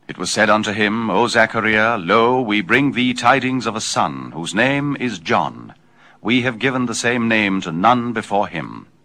It was said unto him, O Zachariah, lo, we bring thee tidings of a son, whose name is John. We have given the same name to none before him.